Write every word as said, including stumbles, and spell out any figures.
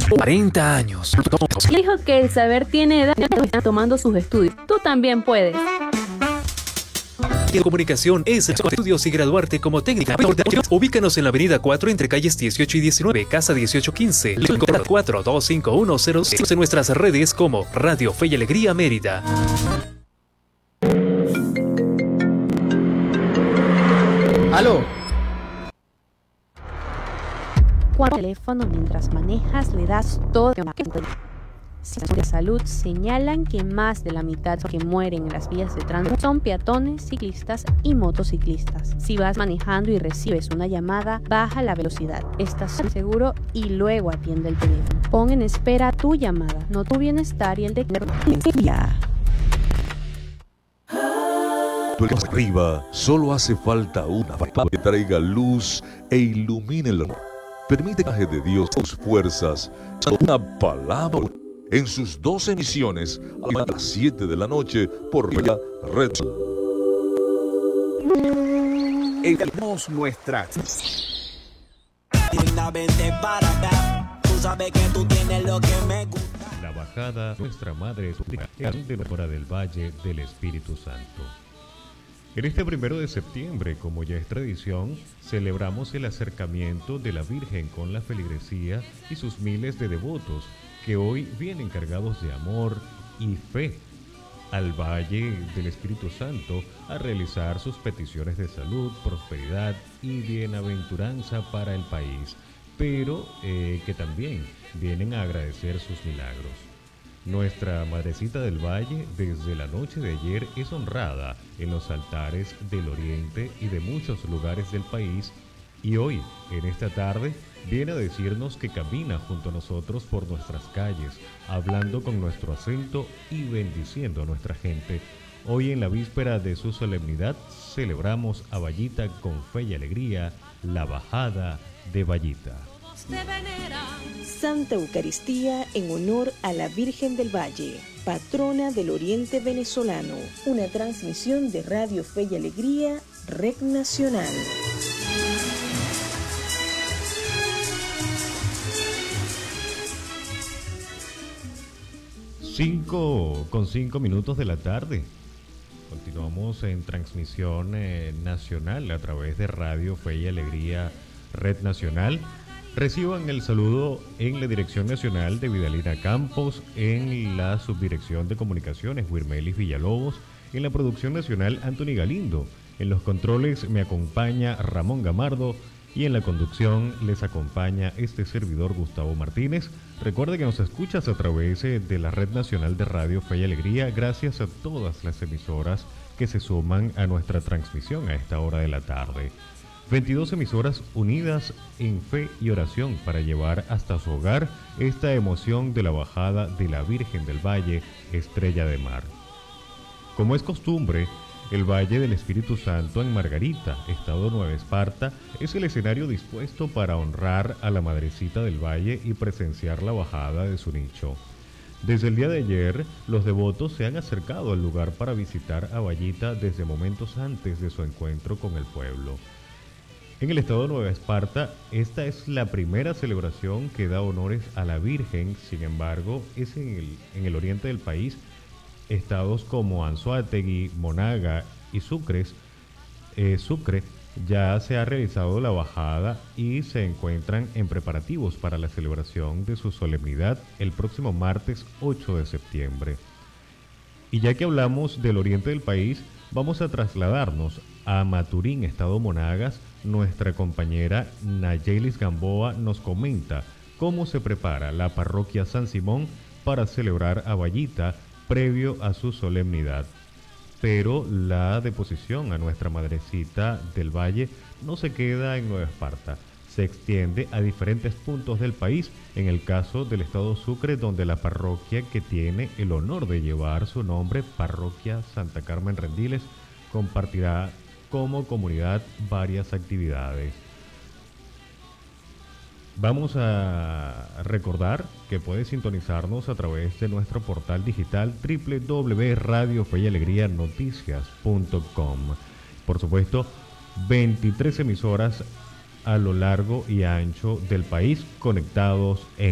cuarenta años. Dijo que el saber tiene edad, está tomando sus estudios. Tú también puedes. La comunicación es estudios y graduarte como técnica. Ubícanos en la avenida cuatro entre calles dieciocho y diecinueve, casa dieciocho quince, cuatro dos cinco uno cero seis, en nuestras redes como Radio Fe y Alegría Mérida. ¡Aló! Cuando el teléfono mientras manejas le das todo. Centros de salud señalan que más de la mitad que mueren en las vías de tránsito son peatones, ciclistas y motociclistas. Si vas manejando y recibes una llamada, baja la velocidad, estás seguro y luego atiende el teléfono. Pon en espera tu llamada, no tu bienestar y el de... Arriba solo hace falta una palabra que traiga luz e ilumine el amor. Permite que el mensaje de Dios tus fuerzas, una palabra en sus dos emisiones a las siete de la noche por la red. Editamos nuestra. La bajada Nuestra Madre de Mora del Valle del Espíritu Santo. En este primero de septiembre, como ya es tradición, celebramos el acercamiento de la Virgen con la feligresía y sus miles de devotos que hoy vienen cargados de amor y fe al Valle del Espíritu Santo a realizar sus peticiones de salud, prosperidad y bienaventuranza para el país, pero eh, que también vienen a agradecer sus milagros. Nuestra Madrecita del Valle desde la noche de ayer es honrada en los altares del Oriente y de muchos lugares del país, y hoy, en esta tarde, viene a decirnos que camina junto a nosotros por nuestras calles, hablando con nuestro acento y bendiciendo a nuestra gente. Hoy, en la víspera de su solemnidad, celebramos a Vallita con fe y alegría, la bajada de Vallita. Santa Eucaristía en honor a la Virgen del Valle, patrona del Oriente venezolano. Una transmisión de Radio Fe y Alegría, Red Nacional. Cinco con cinco minutos de la tarde. Continuamos en transmisión eh, nacional a través de Radio Fe y Alegría, Red Nacional. Reciban el saludo en la Dirección Nacional de Vidalina Campos, en la Subdirección de Comunicaciones Wirmelis Villalobos, en la Producción Nacional Anthony Galindo, en los controles me acompaña Ramón Gamardo y en la conducción les acompaña este servidor Gustavo Martínez. Recuerde que nos escuchas a través de la Red Nacional de Radio Fe y Alegría, gracias a todas las emisoras que se suman a nuestra transmisión a esta hora de la tarde. veintidós emisoras unidas en fe y oración para llevar hasta su hogar esta emoción de la bajada de la Virgen del Valle, Estrella de Mar. Como es costumbre, el Valle del Espíritu Santo en Margarita, Estado Nueva Esparta, es el escenario dispuesto para honrar a la Madrecita del Valle y presenciar la bajada de su nicho. Desde el día de ayer, los devotos se han acercado al lugar para visitar a Vallita desde momentos antes de su encuentro con el pueblo. En el estado de Nueva Esparta, esta es la primera celebración que da honores a la Virgen. Sin embargo, es en el, en el oriente del país, estados como Anzoátegui, Monaga y Sucres, eh, Sucre, ya se ha realizado la bajada y se encuentran en preparativos para la celebración de su solemnidad el próximo martes ocho de septiembre. Y ya que hablamos del oriente del país, vamos a trasladarnos a Maturín, estado Monagas. Nuestra compañera Nayelis Gamboa nos comenta cómo se prepara la parroquia San Simón para celebrar a Vallita previo a su solemnidad. Pero la deposición a nuestra Madrecita del Valle no se queda en Nueva Esparta, se extiende a diferentes puntos del país. En el caso del estado Sucre, donde la parroquia que tiene el honor de llevar su nombre, Parroquia Santa Carmen Rendiles, compartirá como comunidad varias actividades. Vamos a recordar que puedes sintonizarnos a través de nuestro portal digital doble u doble u doble u punto radio fe y alegría noticias punto com. Por supuesto, veintitrés emisoras a lo largo y ancho del país conectados en